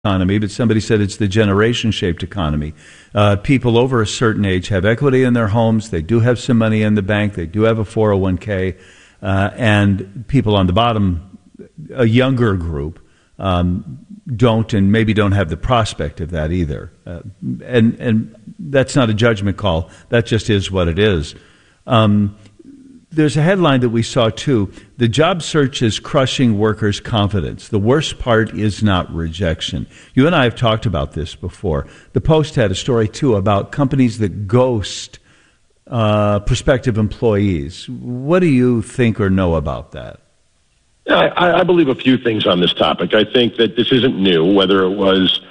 economy, but somebody said it's the generation-shaped economy. People over a certain age have equity in their homes. They do have some money in the bank. They do have a 401k. And people on the bottom, a younger group, don't and maybe don't have the prospect of that either. And that's not a judgment call. That just is what it is. There's a headline that we saw, too. The job search is crushing workers' confidence. The worst part is not rejection. You and I have talked about this before. The Post had a story, too, about companies that ghost prospective employees. What do you think or know about that? I believe a few things on this topic. I think that this isn't new, whether it was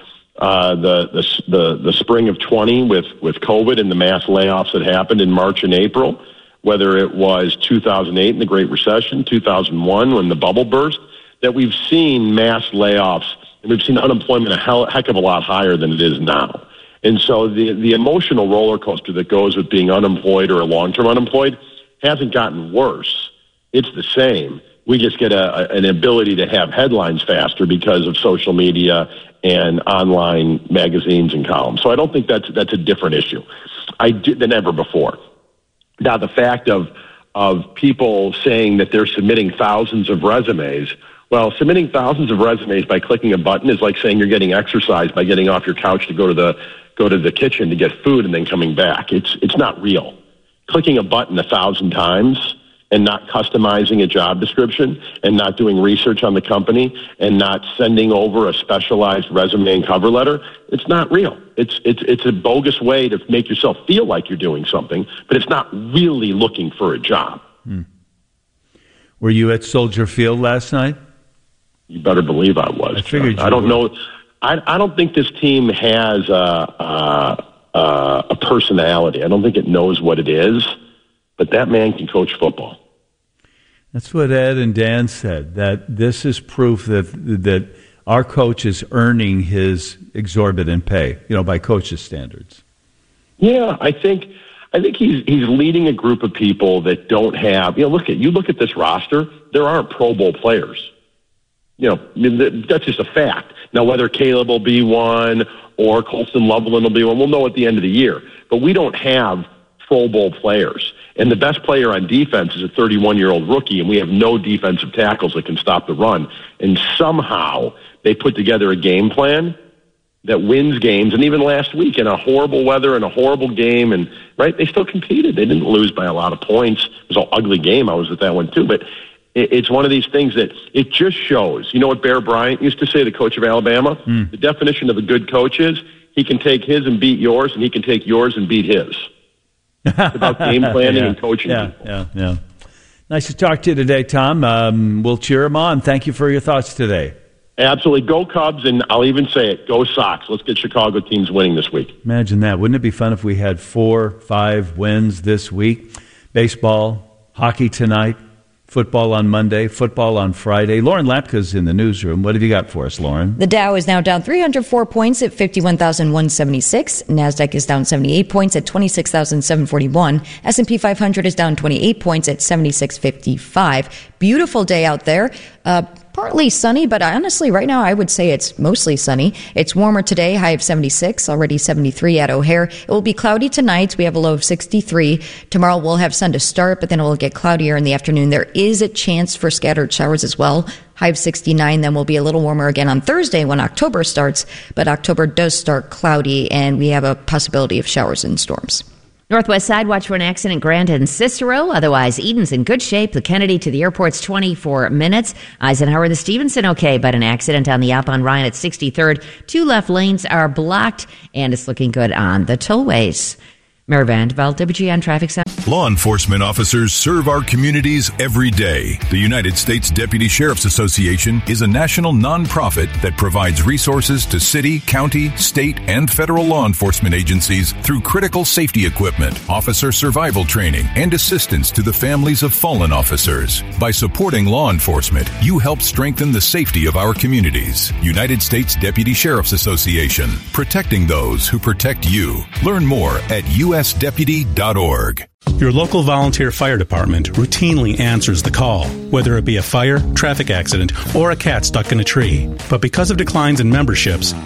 the spring of 20 with COVID and the mass layoffs that happened in March and April, whether it was 2008 in the Great Recession, 2001 when the bubble burst, that we've seen mass layoffs and we've seen unemployment a heck of a lot higher than it is now. And so the emotional roller coaster that goes with being unemployed or long-term unemployed hasn't gotten worse. It's the same. We just get an ability to have headlines faster because of social media and online magazines and columns. So I don't think that's a different issue than ever before. Now, the fact of people saying that they're submitting thousands of resumes, well, submitting thousands of resumes by clicking a button is like saying you're getting exercise by getting off your couch to go to the kitchen to get food and then coming back. It's not real. Clicking a button 1,000 times and not customizing a job description and not doing research on the company and not sending over a specialized resume and cover letter, it's not real. It's a bogus way to make yourself feel like you're doing something, but it's not really looking for a job. Were you at Soldier Field last night? You better believe I was. I figured you I don't were. know. I don't think this team has a personality. I don't think it knows what it is, but that man can coach football. That's what Ed and Dan said, that this is proof that our coach is earning his exorbitant pay, by coaches' standards. Yeah, I think he's leading a group of people that don't have, look at this roster, there aren't Pro Bowl players. That's just a fact. Now, whether Caleb will be one or Colston Loveland will be one, we'll know at the end of the year. But we don't have Pro Bowl players. And the best player on defense is a 31-year-old rookie, and we have no defensive tackles that can stop the run. And somehow they put together a game plan that wins games. And even last week in a horrible weather and a horrible game, and right, they still competed. They didn't lose by a lot of points. It was an ugly game. I was at that one too. But it's one of these things that it just shows. You know what Bear Bryant used to say, the coach of Alabama? The definition of a good coach is he can take his and beat yours, and he can take yours and beat his. It's about game planning and coaching people. Yeah. Nice to talk to you today, Tom. We'll cheer him on. Thank you for your thoughts today. Absolutely. Go Cubs, and I'll even say it, go Sox. Let's get Chicago teams winning this week. Imagine that. Wouldn't it be fun if we had 4-5 wins this week? Baseball, hockey tonight, football on Monday, football on Friday. Lauren Lapka's in the newsroom. What have you got for us, Lauren? The Dow is now down 304 points at 51,176. NASDAQ is down 78 points at 26,741. S&P 500 is down 28 points at 7655. Beautiful day out there. Partly sunny, but honestly, right now I would say it's mostly sunny. It's warmer today, high of 76, already 73 at O'Hare. It will be cloudy tonight. We have a low of 63. Tomorrow we'll have sun to start, but then it will get cloudier in the afternoon. There is a chance for scattered showers as well. High of 69, then we'll be a little warmer again on Thursday when October starts, but October does start cloudy, and we have a possibility of showers and storms. Northwest Side, watch for an accident. Grant and Cicero. Otherwise, Eden's in good shape. The Kennedy to the airport's 24 minutes. Eisenhower to Stevenson okay, but an accident on the outbound Ryan at 63rd. 2 left lanes are blocked, and it's looking good on the tollways. Mary Vanderveld, WGN Traffic Center. Law enforcement officers serve our communities every day. The United States Deputy Sheriff's Association is a national nonprofit that provides resources to city, county, state, and federal law enforcement agencies through critical safety equipment, officer survival training, and assistance to the families of fallen officers. By supporting law enforcement, you help strengthen the safety of our communities. United States Deputy Sheriff's Association, protecting those who protect you. Learn more at usdeputy.org. Your local volunteer fire department routinely answers the call, whether it be a fire, traffic accident, or a cat stuck in a tree. But because of declines in memberships,